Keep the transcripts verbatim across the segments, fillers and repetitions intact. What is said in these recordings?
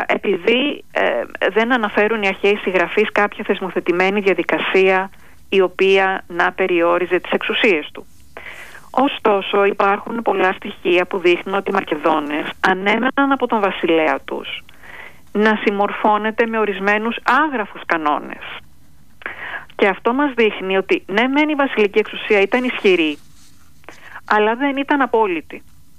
επειδή ε, δεν αναφέρουν οι αρχαίοι συγγραφείς κάποια θεσμοθετημένη διαδικασία η οποία να περιόριζε τις εξουσίες του. Ωστόσο, υπάρχουν πολλά στοιχεία που δείχνουν ότι οι Μακεδόνες ανέμεναν από τον βασιλέα τους να συμμορφώνεται με ορισμένους άγραφους κανόνες. Και αυτό μας δείχνει ότι ναι μεν η βασιλική εξουσία ήταν ισχυρή, αλλά δεν ήταν απόλυτη.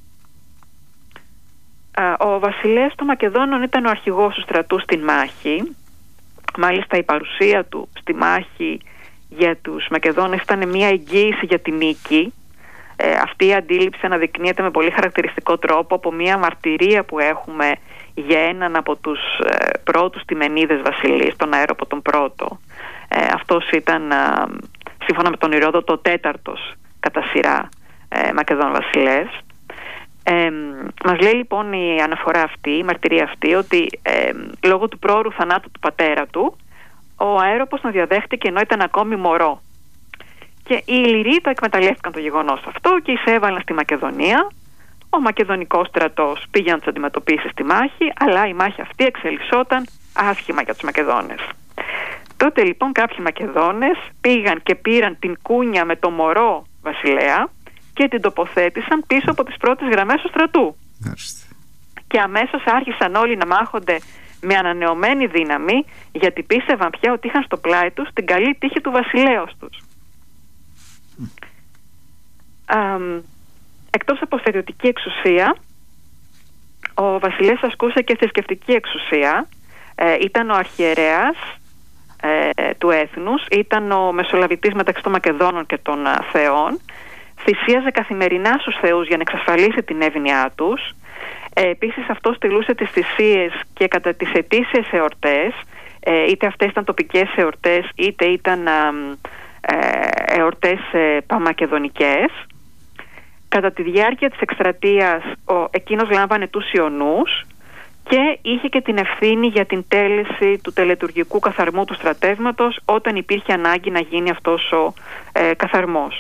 Ο βασιλέας των Μακεδόνων ήταν ο αρχηγός του στρατού στην μάχη. Μάλιστα η παρουσία του στη μάχη για τους Μακεδόνες ήταν μια εγγύηση για τη νίκη. Ε, αυτή η αντίληψη αναδεικνύεται με πολύ χαρακτηριστικό τρόπο από μια μαρτυρία που έχουμε για έναν από τους ε, πρώτους Τιμενίδες βασιλείς, τον Αέροπο τον πρώτο. Ε, αυτός ήταν, ε, σύμφωνα με τον Ηρόδοτο, ο τέταρτος κατά σειρά ε, Μακεδόν βασιλές. Ε, μας λέει λοιπόν η αναφορά αυτή, η μαρτυρία αυτή, ότι ε, λόγω του πρόωρου θανάτου του πατέρα του, ο Αέροπος τον διαδέχτηκε ενώ ήταν ακόμη μωρό. Και οι Ιλληροί το εκμεταλλεύτηκαν το γεγονός αυτό και εισέβαλαν στη Μακεδονία. Ο μακεδονικός στρατός πήγε να τους αντιμετωπίσει στη μάχη, αλλά η μάχη αυτή εξελισσόταν άσχημα για τους Μακεδόνες. Τότε λοιπόν κάποιοι Μακεδόνες πήγαν και πήραν την κούνια με το μωρό βασιλέα και την τοποθέτησαν πίσω από τις πρώτες γραμμές του στρατού. Άριστα. Και αμέσως άρχισαν όλοι να μάχονται με ανανεωμένη δύναμη, γιατί πίστευαν πια ότι είχαν στο πλάι τους την καλή τύχη του βασιλέως τους. Mm. Α, εκτός από στρατιωτική εξουσία, ο βασιλέας ασκούσε και θρησκευτική εξουσία. Ε, ήταν ο αρχιερέας ε, του έθνους, ήταν ο μεσολαβητής μεταξύ των Μακεδόνων και των α, θεών. Θυσίαζε καθημερινά στους θεούς για να εξασφαλίσει την εύνοιά τους. Ε, επίσης αυτός τελούσε τις θυσίες και κατά τις ετήσιες εορτές, ε, είτε αυτές ήταν τοπικές εορτές είτε ήταν ε, εορτές ε, παμακεδονικές. Κατά τη διάρκεια της εκστρατείας ο, εκείνος λάμβανε τους ιονούς και είχε και την ευθύνη για την τέλεση του τελετουργικού καθαρμού του στρατεύματος όταν υπήρχε ανάγκη να γίνει αυτός ο ε, καθαρμός.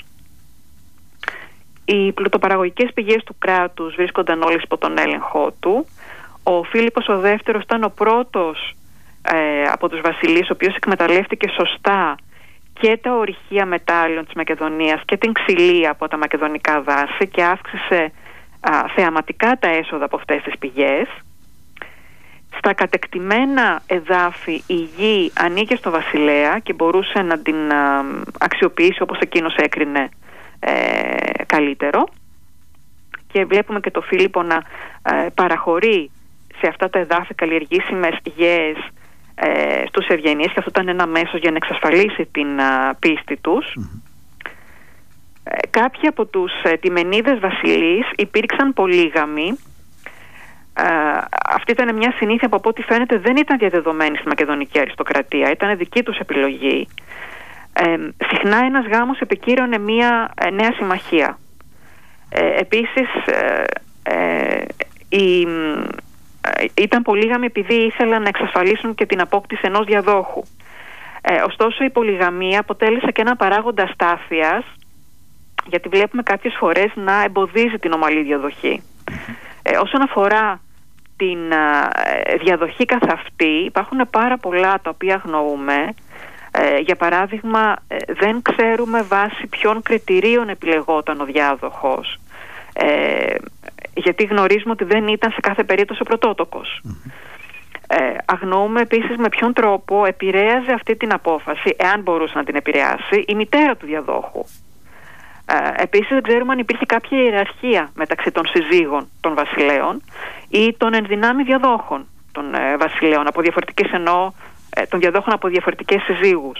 Οι πλουτοπαραγωγικές πηγές του κράτους βρίσκονταν όλες υπό τον έλεγχό του. Ο Φίλιππος ο δεύτερος ήταν ο πρώτος ε, από τους βασιλείς ο οποίος εκμεταλλεύτηκε σωστά και τα ορυχεία μετάλλων της Μακεδονίας και την ξυλία από τα μακεδονικά δάση και αύξησε α, θεαματικά τα έσοδα από αυτές τις πηγές. Στα κατεκτημένα εδάφη η γη ανήκε στο βασιλέα και μπορούσε να την α, αξιοποιήσει όπως εκείνος έκρινε Ε, καλύτερο, και βλέπουμε και το Φίλιππο να ε, παραχωρεί σε αυτά τα εδάφη καλλιεργήσιμες γέες ε, στους ευγενείς, και αυτό ήταν ένα μέσος για να εξασφαλίσει την α, πίστη τους. Mm-hmm. ε, κάποιοι από τους ε, Τιμενίδες βασιλείς υπήρξαν πολύγαμοι. ε, αυτή ήταν μια συνήθεια που από ό,τι φαίνεται δεν ήταν διαδεδομένη στη μακεδονική αριστοκρατία, ήταν δική τους επιλογή. Ε, συχνά ένας γάμος επικύρωνε μία ε, νέα συμμαχία. Ε, επίσης ε, ε, η, ε, ήταν πολύγαμοι επειδή ήθελαν να εξασφαλίσουν και την απόκτηση ενός διαδόχου. Ε, ωστόσο η πολυγαμία αποτέλεσε και ένα παράγοντα αστάθειας, γιατί βλέπουμε κάποιες φορές να εμποδίζει την ομαλή διαδοχή. Ε, όσον αφορά την ε, διαδοχή καθ' αυτή, υπάρχουν πάρα πολλά τα οποία αγνοούμε. Ε, για παράδειγμα, ε, δεν ξέρουμε βάσει ποιων κριτηρίων επιλεγόταν ο διάδοχος, ε, γιατί γνωρίζουμε ότι δεν ήταν σε κάθε περίπτωση ο πρωτότοκος. Mm-hmm. Ε, αγνοούμε επίσης με ποιον τρόπο επηρέαζε αυτή την απόφαση, εάν μπορούσε να την επηρεάσει, η μητέρα του διαδόχου. Ε, επίσης δεν ξέρουμε αν υπήρχε κάποια ιεραρχία μεταξύ των συζύγων των βασιλέων ή των ενδυνάμει διαδόχων των ε, βασιλέων, από διαφορετικές εννοώ, των διαδόχων από διαφορετικές συζύγους.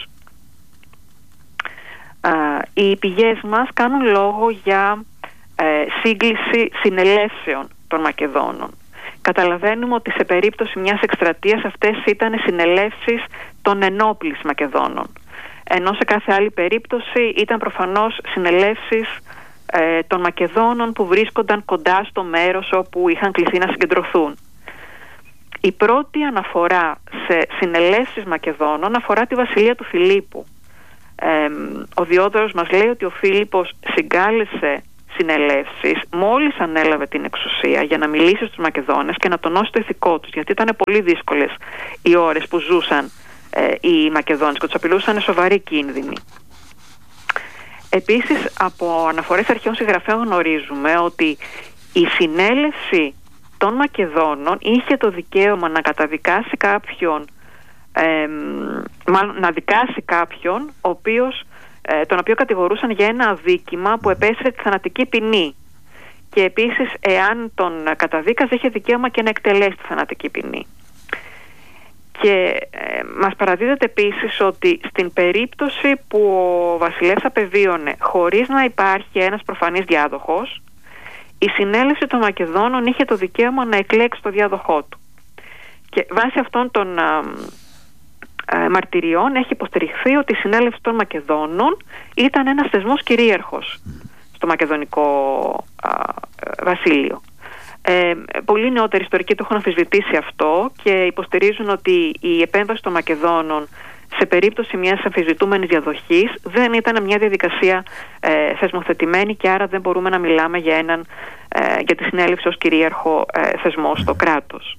Ε, οι πηγές μας κάνουν λόγο για ε, σύγκληση συνελεύσεων των Μακεδόνων. Καταλαβαίνουμε ότι σε περίπτωση μιας εκστρατείας αυτές ήταν συνελεύσεις των ενόπλης Μακεδόνων, ενώ σε κάθε άλλη περίπτωση ήταν προφανώς συνελεύσεις ε, των Μακεδόνων που βρίσκονταν κοντά στο μέρος όπου είχαν κληθεί να συγκεντρωθούν. Η πρώτη αναφορά σε συνελεύσεις Μακεδόνων αφορά τη βασιλεία του Φιλίππου. Ε, ο Διόδωρος μας λέει ότι ο Φίλιππος συγκάλεσε συνελεύσεις μόλις ανέλαβε την εξουσία για να μιλήσει στους Μακεδόνες και να τονώσει το ηθικό τους, γιατί ήταν πολύ δύσκολες οι ώρες που ζούσαν ε, οι Μακεδόνες και τους απειλούσαν σοβαροί κίνδυνοι. Επίσης, από αναφορές αρχαίων συγγραφέων γνωρίζουμε ότι η συνέλευση των Μακεδόνων είχε το δικαίωμα να καταδικάσει κάποιον, ε, μάλλον να δικάσει κάποιον ο οποίος, ε, τον οποίο κατηγορούσαν για ένα αδίκημα που επέσυρε τη θανατική ποινή, και επίσης εάν τον καταδίκαζε είχε δικαίωμα και να εκτελέσει τη θανατική ποινή. Και ε, μας παραδίδεται επίσης ότι στην περίπτωση που ο βασιλεύς απεβίωνε χωρίς να υπάρχει ένας προφανής διάδοχος, η συνέλευση των Μακεδόνων είχε το δικαίωμα να εκλέξει το διάδοχό του. Και βάσει αυτών των α, α, μαρτυριών έχει υποστηριχθεί ότι η συνέλευση των Μακεδόνων ήταν ένας θεσμός κυρίαρχος στο μακεδονικό α, βασίλειο. Ε, πολλοί νεότεροι ιστορικοί το έχουν αμφισβητήσει αυτό και υποστηρίζουν ότι η επέμβαση των Μακεδόνων σε περίπτωση μιας αμφισβητούμενης διαδοχής δεν ήταν μια διαδικασία ε, θεσμοθετημένη, και άρα δεν μπορούμε να μιλάμε για, έναν, ε, για τη συνέλευση ως κυρίαρχο ε, θεσμό στο κράτος.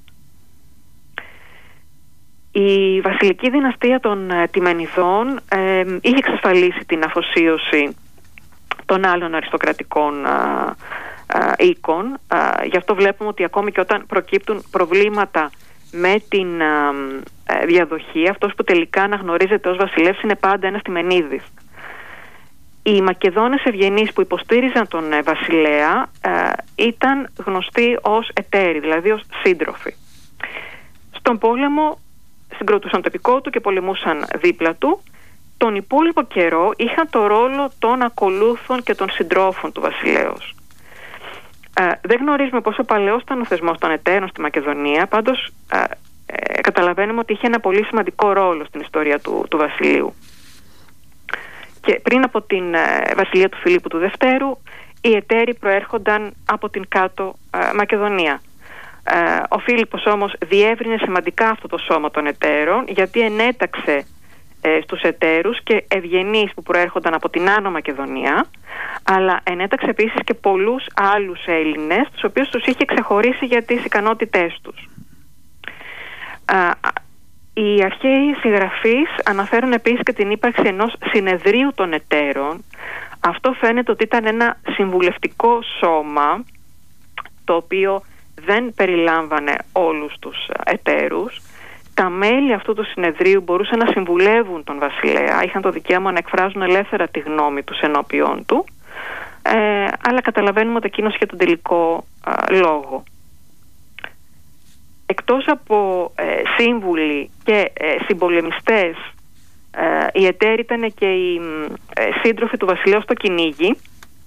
Η βασιλική δυναστεία των ε, Τιμενιδών ε, είχε εξασφαλίσει την αφοσίωση των άλλων αριστοκρατικών ε, ε, οίκων. Ε, γι' αυτό βλέπουμε ότι ακόμη και όταν προκύπτουν προβλήματα με την α, α, διαδοχή, αυτός που τελικά αναγνωρίζεται ως βασιλεύς είναι πάντα ένας Τιμενίδης. Οι Μακεδόνες ευγενείς που υποστήριζαν τον ε, βασιλέα α, ήταν γνωστοί ως εταίροι, δηλαδή ως σύντροφοι. Στον πόλεμο συγκροτούσαν το επικό του και πολεμούσαν δίπλα του. Τον υπόλοιπο καιρό είχαν το ρόλο των ακολούθων και των συντρόφων του βασιλέως. Uh, δεν γνωρίζουμε πόσο παλαιός ήταν ο θεσμός των εταίρων στη Μακεδονία, πάντως uh, ε, καταλαβαίνουμε ότι είχε ένα πολύ σημαντικό ρόλο στην ιστορία του, του βασιλείου. Και πριν από την uh, βασιλεία του Φιλίππου του Δευτέρου, οι εταίροι προέρχονταν από την κάτω uh, Μακεδονία. Uh, ο Φίλιππος όμως διεύρυνε σημαντικά αυτό το σώμα των εταίρων, γιατί ενέταξε uh, στους εταίρους και ευγενείς που προέρχονταν από την Άνω Μακεδονία, αλλά ενέταξε επίσης και πολλούς άλλους Έλληνες, τους οποίους τους είχε ξεχωρίσει για τις ικανότητές τους. Α, οι αρχαίοι συγγραφείς αναφέρουν επίσης και την ύπαρξη ενός συνεδρίου των εταίρων. Αυτό φαίνεται ότι ήταν ένα συμβουλευτικό σώμα, το οποίο δεν περιλάμβανε όλους τους εταίρους. Τα μέλη αυτού του συνεδρίου μπορούσαν να συμβουλεύουν τον βασιλέα, είχαν το δικαίωμα να εκφράζουν ελεύθερα τη γνώμη τους ενώπιον του, ε, αλλά καταλαβαίνουμε ότι εκείνος είχε τον τελικό α, λόγο. Εκτός από ε, σύμβουλοι και ε, συμπολεμιστές, ε, οι εταίροι ήταν και οι ε, σύντροφοι του βασιλέως στο κυνήγι.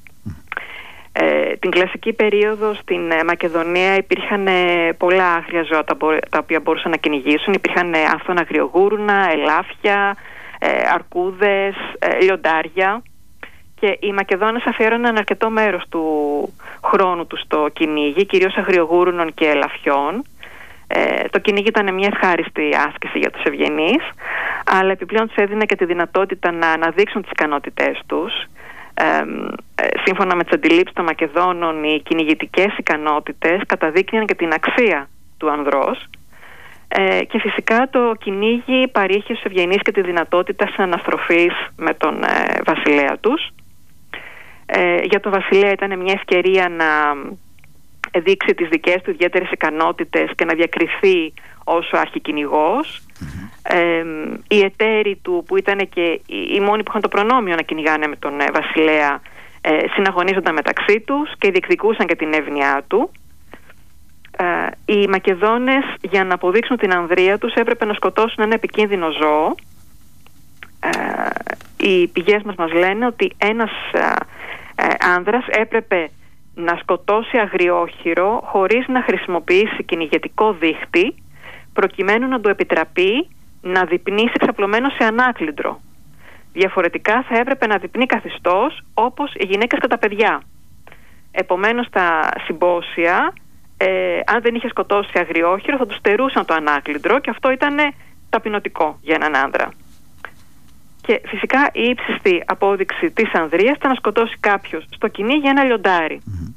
Ε, την κλασική περίοδο στην ε, Μακεδονία υπήρχαν ε, πολλά άγρια ζώα τα, τα οποία μπορούσαν να κυνηγήσουν. Υπήρχαν ε, άφθονα αγριογούρουνα, ελάφια, ε, αρκούδες, ε, λιοντάρια, και οι Μακεδόνες αφιέρωναν αρκετό μέρος του χρόνου του στο κυνήγι, κυρίως αγριογούρουνων και ελαφιών. Ε, το κυνήγι ήταν μια ευχάριστη άσκηση για τους ευγενείς, αλλά επιπλέον τους έδινε και τη δυνατότητα να αναδείξουν τις ικανότητές τους. Ε, σύμφωνα με τις αντιλήψεις των Μακεδόνων, οι κυνηγητικές ικανότητες καταδείκνυαν και την αξία του ανδρός, ε, και φυσικά το κυνήγι παρήχε στους ευγενείς και τη δυνατότητα συναναστροφής με τον ε, βασιλέα τους. Ε, για τον βασιλέα ήταν μια ευκαιρία να δείξει τις δικές του ιδιαίτερες ικανότητες και να διακριθεί ως αρχικυνηγός. Mm-hmm. Ε, οι εταίροι του, που ήταν και οι μόνοι που είχαν το προνόμιο να κυνηγάνε με τον ε, βασιλέα, ε, συναγωνίζονταν μεταξύ τους και διεκδικούσαν και την εύνοιά του. Ε, οι Μακεδόνες, για να αποδείξουν την ανδρεία τους, έπρεπε να σκοτώσουν ένα επικίνδυνο ζώο. Ε, οι πηγές μας μας λένε ότι ένας ε, ε, άνδρας έπρεπε να σκοτώσει αγριόχειρο χωρίς να χρησιμοποιήσει κυνηγετικό δίχτυ, προκειμένου να του επιτραπεί να δειπνήσει εξαπλωμένο σε ανάκλυντρο. Διαφορετικά θα έπρεπε να δειπνεί καθιστός, όπως οι γυναίκες και τα παιδιά. Επομένως, τα συμπόσια, ε, αν δεν είχε σκοτώσει αγριόχειρο, θα του στερούσαν το ανάκλυντρο, και αυτό ήταν ταπεινωτικό για έναν άντρα. Και φυσικά η ύψιστη απόδειξη της ανδρείας ήταν να σκοτώσει κάποιος στο κυνήγι για ένα λιοντάρι. Mm-hmm.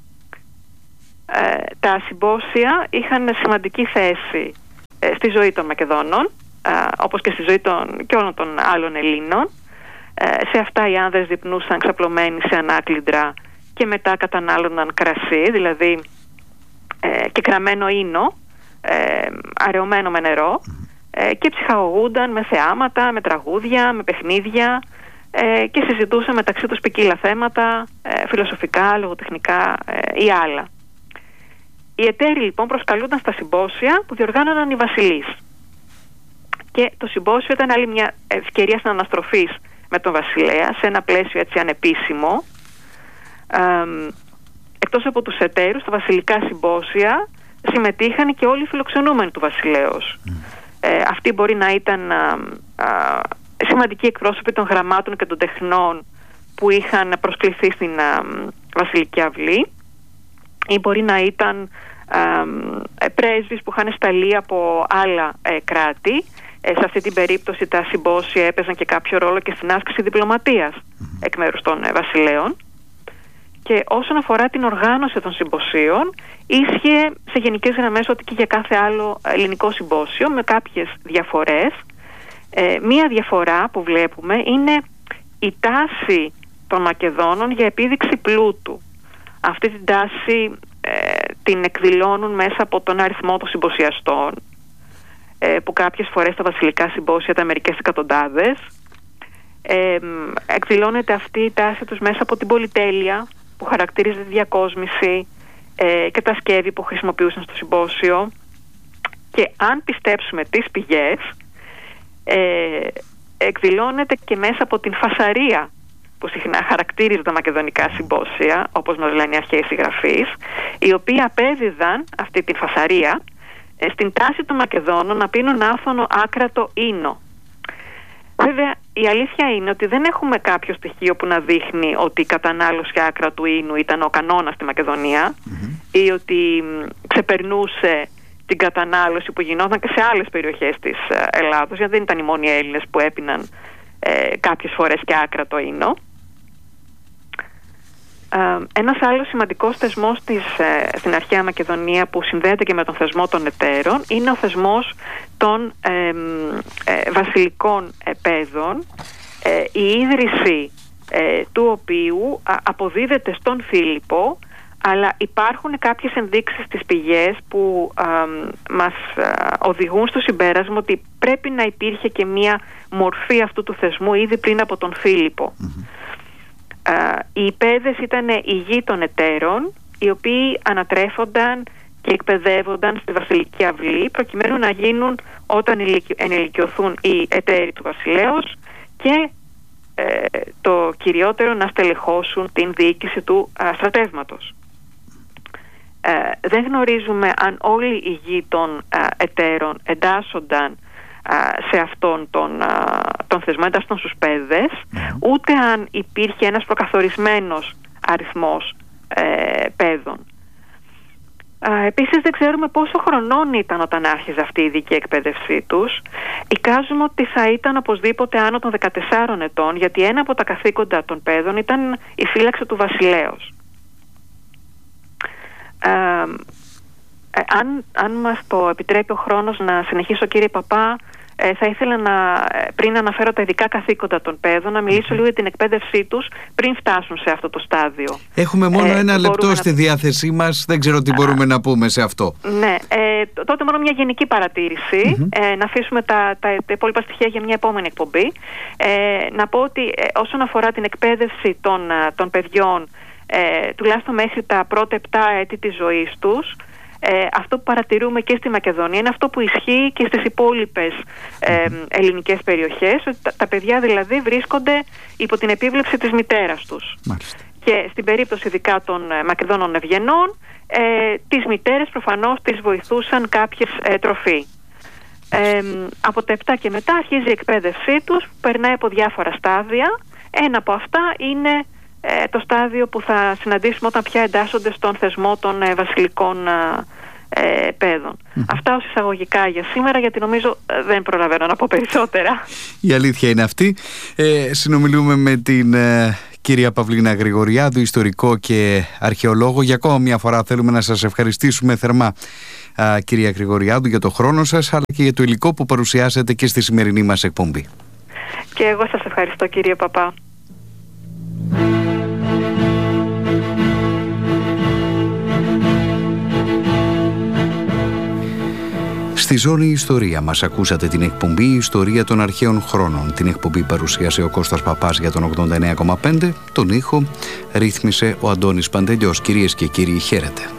Ε, τα συμπόσια είχαν σημαντική θέση ε, στη ζωή των Μακεδόνων, ε, όπως και στη ζωή των, και όλων των άλλων Ελλήνων. Ε, σε αυτά οι άνδρες δείπνουσαν ξαπλωμένοι σε ανάκλυντρα και μετά κατανάλωναν κρασί, δηλαδή ε, και κραμμένο ίνο, ε, αραιωμένο με νερό, ε, και ψυχαγωγούνταν με θεάματα, με τραγούδια, με παιχνίδια, ε, και συζητούσαν μεταξύ τους ποικίλα θέματα, ε, φιλοσοφικά, λογοτεχνικά ε, ή άλλα. Οι εταίροι λοιπόν προσκαλούνταν στα συμπόσια που διοργάνωναν οι βασιλείς. Και το συμπόσιο ήταν άλλη μια ευκαιρία συναναστροφής με τον βασιλέα σε ένα πλαίσιο έτσι ανεπίσημο. Ε, εκτός από τους εταίρους, στα βασιλικά συμπόσια συμμετείχαν και όλοι οι φιλοξενούμενοι του βασιλέως. Mm. Ε, αυτοί μπορεί να ήταν α, α, σημαντικοί εκπρόσωποι των γραμμάτων και των τεχνών που είχαν προσκληθεί στην α, βασιλική αυλή, ή μπορεί να ήταν α, ε, πρέσβεις που είχαν σταλεί από άλλα ε, κράτη. Ε, σε αυτή την περίπτωση τα συμπόσια έπαιζαν και κάποιο ρόλο και στην άσκηση διπλωματίας εκ μέρους των ε, βασιλέων. Και όσον αφορά την οργάνωση των συμποσίων, ίσχυε σε γενικές γραμμές ότι και για κάθε άλλο ελληνικό συμπόσιο, με κάποιες διαφορές. Ε, μία διαφορά που βλέπουμε είναι η τάση των Μακεδόνων για επίδειξη πλούτου. Αυτή την τάση ε, την εκδηλώνουν μέσα από τον αριθμό των συμποσιαστών, ε, που κάποιες φορές στα βασιλικά συμπόσια ήταν μερικές εκατοντάδες. Ε, εκδηλώνεται αυτή η τάση τους μέσα από την πολυτέλεια που χαρακτηρίζει τη διακόσμηση ε, και τα σκεύη που χρησιμοποιούσαν στο συμπόσιο. Και αν πιστέψουμε τις πηγές, ε, εκδηλώνεται και μέσα από την φασαρία που συχνά χαρακτήριζε τα μακεδονικά συμπόσια, όπως μας λένε οι αρχαίοι συγγραφείς, οι οποίοι απέδιδαν αυτή την φασαρία ε, στην τάση των Μακεδόνων να πίνουν άφθονο άκρατο ίνο. Βέβαια, η αλήθεια είναι ότι δεν έχουμε κάποιο στοιχείο που να δείχνει ότι η κατανάλωση άκρατου ίνου ήταν ο κανόνας στη Μακεδονία, mm-hmm. ή ότι ξεπερνούσε την κατανάλωση που γινόταν και σε άλλες περιοχές της Ελλάδος, γιατί δεν ήταν οι μόνοι Έλληνες που έπιναν ε, κάποιες φορές και άκρατο ίνο. Ε, ένας άλλος σημαντικός θεσμός της, ε, στην αρχαία Μακεδονία που συνδέεται και με τον θεσμό των εταίρων είναι ο θεσμός των ε, ε, βασιλικών επέδων, ε, η ίδρυση ε, του οποίου α, αποδίδεται στον Φίλιππο, αλλά υπάρχουν κάποιες ενδείξεις στις πηγές που α, μας α, οδηγούν στο συμπέρασμα ότι πρέπει να υπήρχε και μία μορφή αυτού του θεσμού ήδη πριν από τον Φίλιππο. Mm-hmm. Uh, οι υπέδες ήταν η γη των εταίρων, οι οποίοι ανατρέφονταν και εκπαιδεύονταν στη βασιλική αυλή προκειμένου να γίνουν, όταν ενηλικιωθούν οι εταίροι του βασιλέως, και ε, το κυριότερο, να στελεχώσουν την διοίκηση του α, στρατεύματος. Ε, δεν γνωρίζουμε αν όλοι οι γη των α, εταίρων εντάσσονταν σε αυτόν τον, τον θεσμό, εντάσσονταν στους πέδες, mm. ούτε αν υπήρχε ένας προκαθορισμένος αριθμός ε, πέδων. Ε, επίσης δεν ξέρουμε πόσο χρονών ήταν όταν άρχιζε αυτή η ειδική εκπαίδευσή τους. Εικάζουμε ότι θα ήταν οπωσδήποτε άνω των δεκατεσσάρων ετών, γιατί ένα από τα καθήκοντα των πέδων ήταν η φύλαξη του βασιλέως. Ε, ε, αν, αν μας το επιτρέπει ο χρόνος να συνεχίσω, κύριε Παπά, Ε, θα ήθελα να, πριν αναφέρω τα ειδικά καθήκοντα των παιδών, να μιλήσω λίγο για την εκπαίδευσή τους πριν φτάσουν σε αυτό το στάδιο. Έχουμε μόνο ε, ένα λεπτό στη να... διάθεσή μας, δεν ξέρω τι μπορούμε Α, να πούμε σε αυτό. Ναι, ε, τότε μόνο μια γενική παρατήρηση, mm-hmm. ε, να αφήσουμε τα, τα, τα υπόλοιπα στοιχεία για μια επόμενη εκπομπή. Ε, να πω ότι ε, όσον αφορά την εκπαίδευση των, των παιδιών, ε, τουλάχιστον μέχρι τα πρώτα επτά έτη της ζωής τους, Ε, αυτό που παρατηρούμε και στη Μακεδονία είναι αυτό που ισχύει και στις υπόλοιπες ε, ελληνικές περιοχές, ότι τα, τα παιδιά δηλαδή βρίσκονται υπό την επίβλεψη της μητέρας τους. Μάλιστα. Και στην περίπτωση ειδικά των ε, Μακεδόνων ευγενών, ε, τις μητέρες προφανώς τις βοηθούσαν κάποιες ε, τροφή. Ε, από τα επτά και μετά αρχίζει η εκπαίδευσή τους, που περνάει από διάφορα στάδια. Ένα από αυτά είναι το στάδιο που θα συναντήσουμε όταν πια εντάσσονται στον θεσμό των ε, βασιλικών ε, παιδών. Mm. Αυτά ως εισαγωγικά για σήμερα, γιατί νομίζω ε, δεν προλαβαίνω να πω περισσότερα. Η αλήθεια είναι αυτή. Ε, συνομιλούμε με την ε, κυρία Παυλίνα Γρηγοριάδου, ιστορικό και αρχαιολόγο. Για ακόμα μια φορά θέλουμε να σας ευχαριστήσουμε θερμά, ε, κυρία Γρηγοριάδου, για το χρόνο σας, αλλά και για το υλικό που παρουσιάσατε και στη σημερινή μας εκπομπή. Και εγώ σας ευχαριστώ, κύριε Παπά. Στη Ζώνη Ιστορία μας ακούσατε την εκπομπή «Ιστορία των αρχαίων χρόνων». Την εκπομπή παρουσίασε ο Κώστας Παπάς για τον ογδόντα εννέα κόμμα πέντε. Τον ήχο ρύθμισε ο Αντώνης Παντελιός. Κυρίες και κύριοι, χαίρετε.